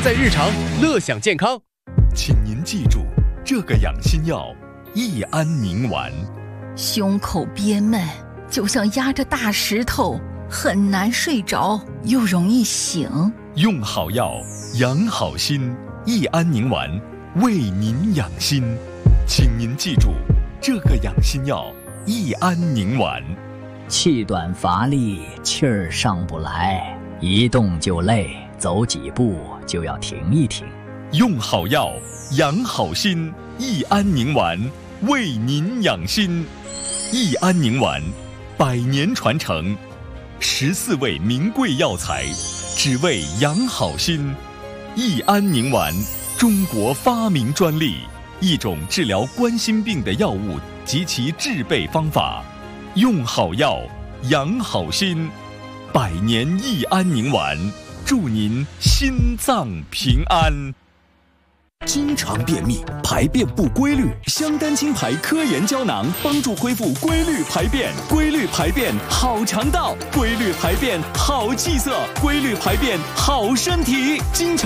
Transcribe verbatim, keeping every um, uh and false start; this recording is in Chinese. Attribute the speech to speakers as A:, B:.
A: 在日常，乐享健康。
B: 请您记住，这个养心药益安宁丸。
C: 胸口憋闷，就像压着大石头，很难睡着，又容易醒。
B: 用好药，养好心，益安宁丸为您养心。请您记住，这个养心药益安宁丸。
D: 气短乏力，气儿上不来，一动就累，走几步就要停一停。
B: 用好药，养好心，益安宁丸为您养心。益安宁丸，百年传承，十四味名贵药材，只为养好心。益安宁丸，中国发明专利，一种治疗冠心病的药物及其制备方法。用好药，养好心，百年益安宁丸，祝您心脏平安。
E: 经常便秘、排便不规律，香丹清排科研胶囊帮助恢复规律排便。规律排便好肠道，规律排便好气色，规律排便好身体。经常